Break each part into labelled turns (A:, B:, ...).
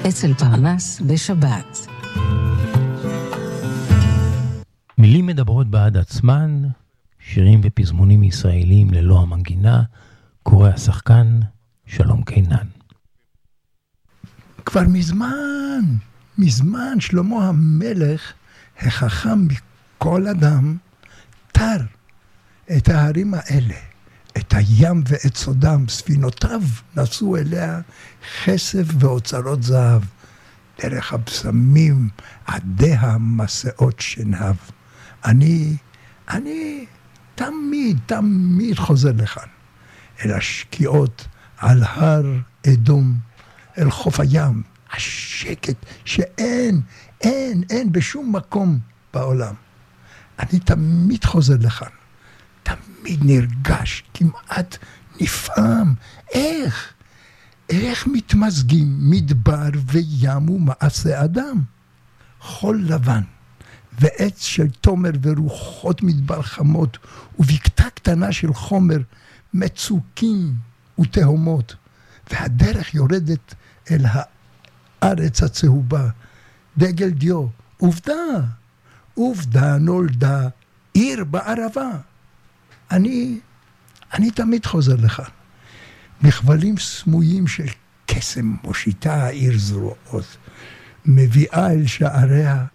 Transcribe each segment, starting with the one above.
A: אצל פרנס בשבת.
B: מילים מדברות בעד עצמן, שירים ופזמונים ישראלים ללא המנגינה, קורא השחקן שלום קינן.
C: כבר מזמן שלמה המלך החכם מכל אדם תר את ההרים האלה, את הים ואת סודם. ספינותיו נסעו אליה כסף ואוצרות זהב, דרך הבשמים עדי המסעות שנהב. אני תמיד חוזר לכאן, אל השקיעות על הר אדום, אל חוף הים, השקט שאין בשום מקום בעולם. אני תמיד חוזר לכאן, תמיד נרגש, כמעט נפעם. איך מתמזגים מדבר וים ומעשה אדם? חול לבן ועץ של תומר ורוחות מדבר חמות ובקתה קטנה של חומר מצוקים ותהומות, והדרך יורדת אל הארץ הצהובה, דגל דיו. עובדה נולדה עיר בערבה. אני תמיד חוזר לכאן. מחבלים סמויים של קסם מושיטה העיר זרועות, מביאה אל שעריה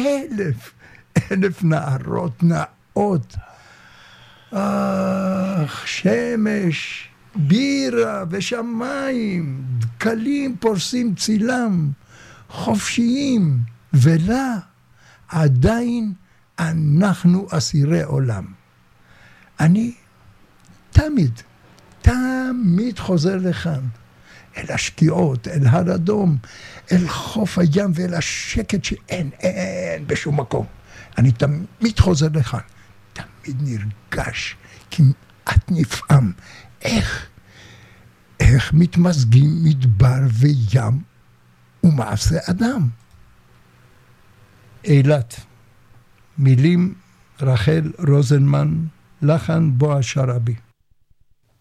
C: אלף נערות נאות. שמש, בירה ושמיים, דקלים פורסים צילם, חופשיים, ולה עדיין אנחנו אסירי עולם. אני תמיד חוזר לכאן, אל השקיעות, אל הר אדום, אל חוף הים ואל השקט שאין בשום מקום. אני תמיד חוזר לכאן, תמיד נרגש, כמעט נפעם. איך מתמזגים מדבר וים ומעשה אדם. אילת, מילים רחל רוזנמן, לחן בועז שרעבי.